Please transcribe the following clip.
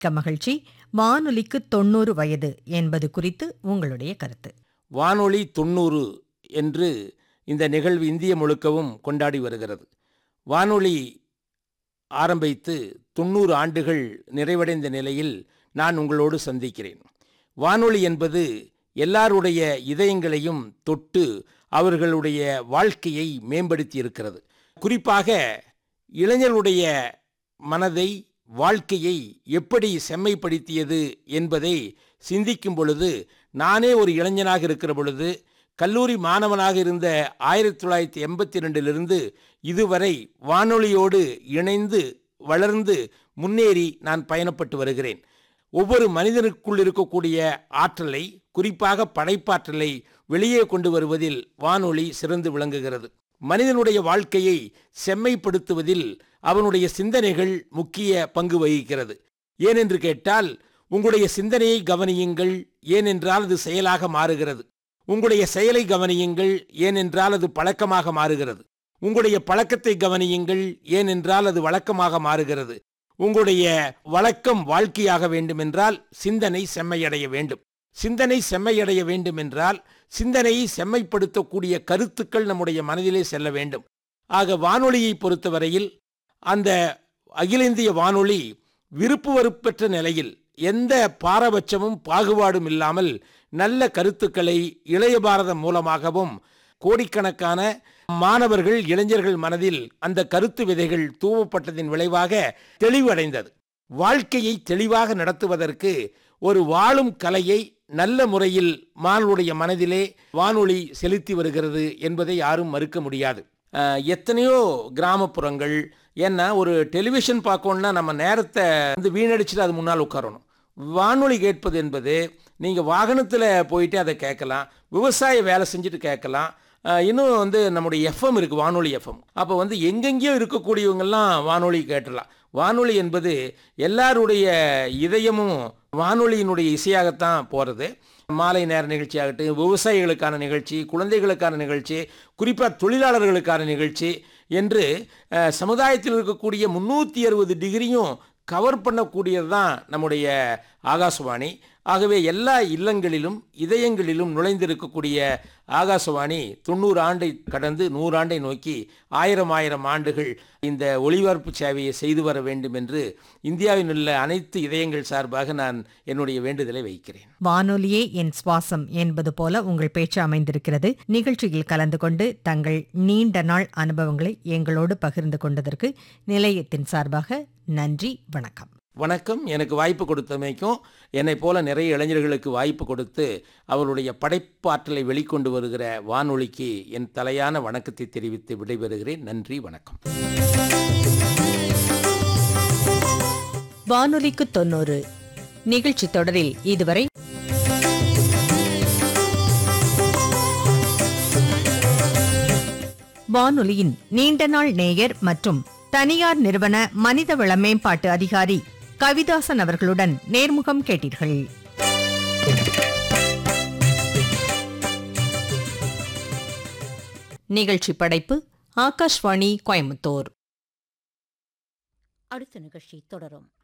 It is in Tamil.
மகிழ்ச்சி. வானொலிக்கு 90 வயது என்பது குறித்து உங்களுடைய கருத்து. வானொலி 90 என்று இந்த நிகழ்வு இந்திய முழுக்கவும் கொண்டாடி வருகிறது. வானொலி ஆரம்பித்து 90 ஆண்டுகள் நிறைவடைந்த நிலையில் நான் உங்களோடு சந்திக்கிறேன். வானொலி என்பது எல்லாருடைய இதயங்களையும் தொட்டு அவர்களுடைய வாழ்க்கையை மேம்படுத்தி இருக்கிறது. குறிப்பாக இளைஞருடைய மனதை, வாழ்க்கையை எப்படி செம்மைப்படுத்தியது என்பதை சிந்திக்கும் பொழுது, நானே ஒரு இளைஞனாக இருக்கிற பொழுது, கல்லூரி மாணவனாக இருந்த 1982 இதுவரை வானொலியோடு இணைந்து வளர்ந்து முன்னேறி நான் பயணப்பட்டு வருகிறேன். ஒவ்வொரு மனிதனுக்குள் இருக்கக்கூடிய ஆற்றலை, குறிப்பாக படைப்பாற்றலை வெளியே கொண்டு வருவதில் வானொலி சிறந்து விளங்குகிறது. மனிதனுடைய வாழ்க்கையை செம்மைப்படுத்துவதில் அவனுடைய சிந்தனைகள் முக்கிய பங்கு வகிக்கிறது. ஏனென்று கேட்டால், உங்களுடைய சிந்தனையை கவனியுங்கள், ஏனென்றால் அது செயலாக மாறுகிறது. உங்களுடைய செயலை கவனியுங்கள், ஏனென்றால் அது பழக்கமாக மாறுகிறது. உங்களுடைய பழக்கத்தை கவனியுங்கள், ஏனென்றால் அது வழக்கமாக மாறுகிறது. உங்களுடைய வழக்கம் வாழ்க்கையாக வேண்டுமென்றால் சிந்தனை செம்மையடைய வேண்டும். சிந்தனை செம்மையடைய வேண்டும் என்றால் சிந்தனையை செம்மைப்படுத்தக்கூடிய கருத்துக்கள் நம்முடைய மனதிலே செல்ல வேண்டும். ஆக வானொலியை பொறுத்தவரையில் அந்த அகில இந்திய வானொலி விருப்பு வெறுப்பற்ற நிலையில் எந்த பாரபட்சமும் பாகுபாடும் இல்லாமல் நல்ல கருத்துக்களை இளைய பாரதம் மூலமாகவும் கோடிக்கணக்கான மாணவர்கள், இளைஞர்கள் மனதில் அந்த கருத்து விதைகள் தூவப்பட்டதின் விளைவாக தெளிவடைந்தது. வாழ்க்கையை தெளிவாக நடத்துவதற்கு ஒரு வாழும் கலையை நல்ல முறையில் மாணவருடைய மனதிலே வானொலி செலுத்தி வருகிறது என்பதை யாரும் மறுக்க முடியாது. எத்தனையோ கிராமப்புறங்கள், ஏன்னா ஒரு டெலிவிஷன் பார்க்கணுன்னா நம்ம நேரத்தை வீணடிச்சுட்டு அது முன்னால் உட்காரணும். வானொலி கேட்பது என்பது நீங்கள் வாகனத்தில் போயிட்டு அதை கேட்கலாம், விவசாய வேலை செஞ்சுட்டு கேட்கலாம். இன்னும் நம்முடைய எஃப்எம் இருக்குது, வானொலி எஃப்எம். அப்போ எங்கெங்கேயோ இருக்கக்கூடியவங்கெல்லாம் வானொலி கேட்டலாம். வானொலி என்பது எல்லாருடைய இதயமும் வானொலியினுடைய இசையாகத்தான் போகிறது. மாலை நேர நிகழ்ச்சி ஆகட்டும், விவசாயிகளுக்கான நிகழ்ச்சி, குழந்தைகளுக்கான நிகழ்ச்சி, குறிப்பாக தொழிலாளர்களுக்கான நிகழ்ச்சி என்று சமுதாயத்தில் இருக்கக்கூடிய 360 டிகிரியும் கவர் பண்ணக்கூடியது தான் நம்முடைய ஆகாசவாணி. ஆகவே எல்லா இல்லங்களிலும் இதயங்களிலும் நுழைந்திருக்கக்கூடிய ஆகாசவாணி 90 ஆண்டை கடந்து 100 ஆண்டை நோக்கி 1000 ஆண்டுகள் இந்த ஒளிபரப்பு சேவையை செய்து வர வேண்டும் என்று இந்தியாவில் உள்ள அனைத்து இதயங்கள் சார்பாக நான் என்னுடைய வேண்டுதலை வைக்கிறேன். வானொலியே என் சுவாசம் என்பது போல உங்கள் பேச்சு அமைந்திருக்கிறது. நிகழ்ச்சியில் கலந்து கொண்டு தங்கள் நீண்ட நாள் அனுபவங்களை எங்களோடு பகிர்ந்து கொண்டதற்கு நிலையத்தின் சார்பாக நன்றி, வணக்கம். வணக்கம். எனக்கு வாய்ப்பு கொடுத்தமைக்கும், என்னை போல நிறைய இளைஞர்களுக்கு வாய்ப்பு கொடுத்து அவருடைய படைப்பாற்றலை வெளிக்கொண்டு வருகிற வானொலிக்கு என் தலையான வணக்கத்தை தெரிவித்து விடைபெறுகிறேன். நன்றி, வணக்கம். வானொலிக்கு 90 நிகழ்ச்சி தொடரில் இதுவரை வானொலியின் நீண்ட நாள் நேயர் மற்றும் தனியார் நிறுவன மனிதவள மேம்பாட்டு அதிகாரி கவிதாசன் அவர்களுடன் நேர்முகம் கேட்டீர்கள். நிகழ்ச்சி படைப்பு ஆகாஷ்வாணி, கோயம்புத்தூர். அடுத்த நிகழ்ச்சி தொடரும்.